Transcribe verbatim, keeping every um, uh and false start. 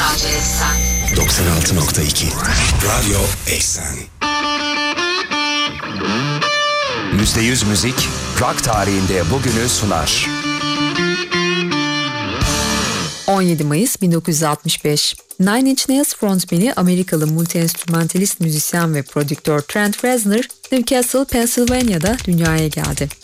Radyo Eksen doksan altı nokta iki Radyo Eksen. yüzde yüz müzik rock tarihinde bugünü sunar. on yedi Mayıs bin dokuz yüz altmış beş. Nine Inch Nails frontmeni Amerikalı multi-enstrümantalist müzisyen ve prodüktör Trent Reznor, Newcastle, Pennsylvania'da dünyaya geldi.